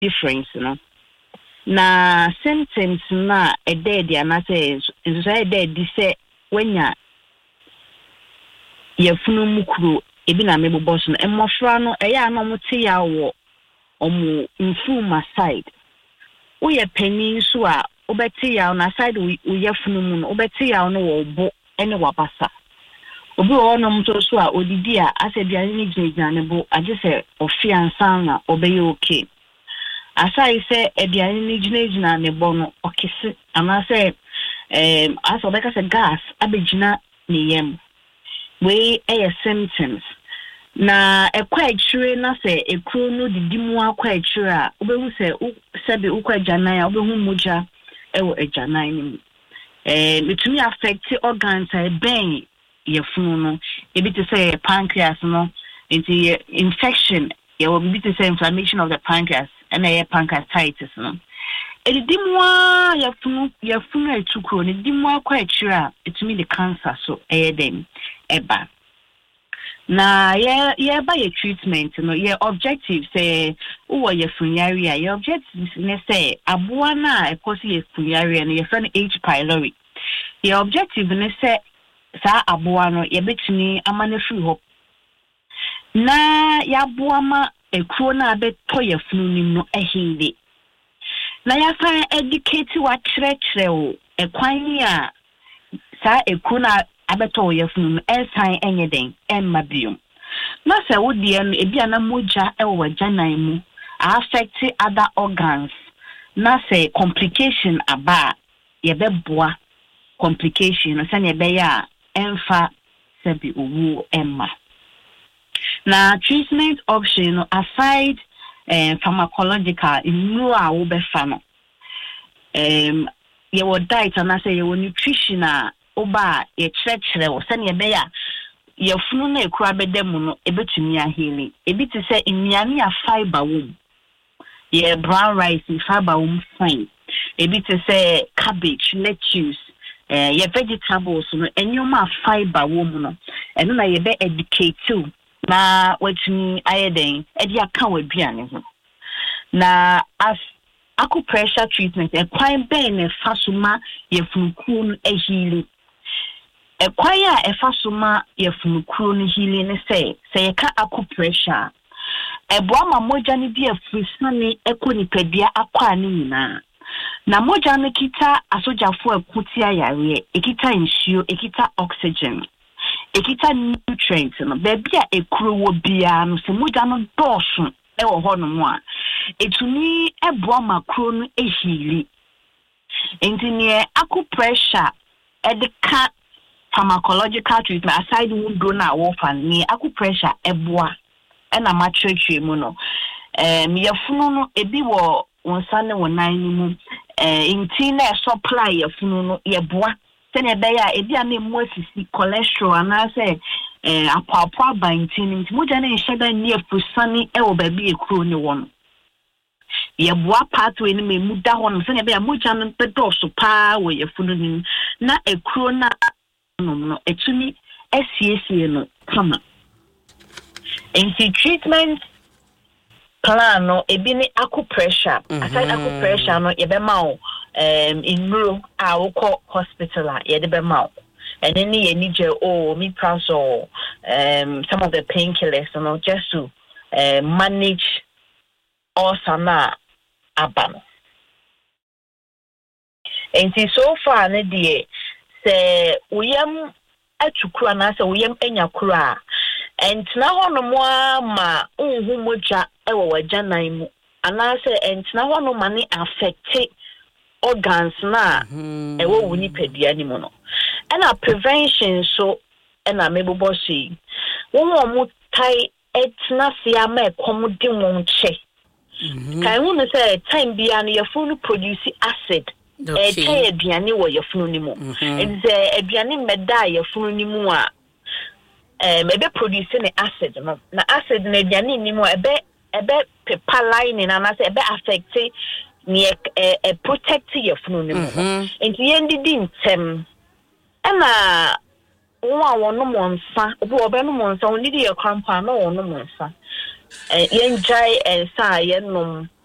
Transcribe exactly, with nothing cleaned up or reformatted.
difference no na symptoms na a dead ya na say nso say dead di say wenya ye funu mukuru ebi na mebobɔ so no emofra no eya na mote ya wo omu infuma side uye penny so a obeti ya na side uye funu mu no obeti ya no wo bo ene wabasa obi wo no mto so a odidi a asebia ni gyina ne bo age se ofi ansan na obeye okay asai se ebia ni gyina gyina ne bo no okese ama se em aso beka se gas abegyina ne yem we eye symptoms na ekwa ekire na se ekru no didimu akwa ekire a obehu se sebe ukwa janan a obehu muja ewo ejanan ni eh metumi affect organs e ben ye funu no ebi to say pancreas no into infection ye will be to say inflammation of the pancreas and a pancreatitis no edidimu a ye funu ye funu etukuro ne didimu akwa ekire a etumi the cancer so eh dem eba na ye ye ba ye treatment no ye objective say wo ye funyari a ye objective ne say aboa na ekosi ye funyari no ye friend H pylori ye objective ne say sa aboa no ye betumi amane free ho na ya aboa ma ekuro na abeto ye fununim no ehinde na ya fa educate wa kire kire o ekwan ni a sa ekuro na abeto ye funu ensan enye den emma biom na se wo de no ebia na moja e wo janan mu affect other organs na se complication aba ye beboa complication no se ne be ya emfa se bi owu emma na treatment option aside eh, pharmacological immu a wo be fa no em ye wo diet na se ye wo nutrition a oba ye chrekre wo se ne be ya ye funu na ekura bedemu no ebetumi aheli ebi te se nnuane ya fiber wom ye brown rice fiber wom fine ebi te se cabbage lettuce eh ye vegetables no enyoma fiber wom no eno na ye be educate na watumi ayeden e dia ka waduane ho na as aku pressure treatment e kwan ben ne fasuma ye funuku no ehili ekwaya efasoma yefunukuro ni hili ne se se yeka aku pressure eboa ma moja ni bi afrisane ekoni pedia akwa ni nyina na moja ne kita asojafo akutia yare ekita nsuo ekita oxygen ekita nutrients no baby a ekuro wo bia no se moja no dosho e wo ho no mo a etuni eboa ma kuro no ehili entini aku pressure edeka pharmacological treatment aside window na wofan ni aku pressure eboa e na matretwe mu no em yefunu no ebi wo wonsane wonan ni mu eh inti na supply yefunu no yeboa se ne be ya ebi a na mu asisi cholesterol ana se eh apapo abanti ni mo jana nheda ni afusane e wo ba bi ekuro ni won yeboa pathway ni memu da ho se ne be ya mo jana pedo so pa wo yefunu ni na ekuro na no no etumi esiesie no kama enti treatment plan no ebi ni aku pressure mm-hmm. aside aku pressure no ye be ma o um inuro a woko hospital a ye de be ma o ene ni ye ni je o mi pranso um some of the painkillers you know just to uh, manage also na aban enti so far ne die se uyam atukura na se uyam enyakura entina hono mo ma unhu moja ewo wajanan mu ana se entina hono ma ne affect organs na mm-hmm. ewo wuni pedua ni mu no ena prevention so ena mebobo si wo mo tai etina se ama ekom di mo nche kai hu no se time bia no yefunu produce acid eh tay aduane wo yefunu ni mu nze aduane meda yefunu ni mu a eh ebe produce ne acid no na acid na aduane ni mu ebe ebe paper line na na se ebe affect ni e protect yefunu ni mu enti yendi di ntem ema wo a wono monsa obi obe no monsa oni di ye krampa na wono monsa eh yenjai ensa ye nom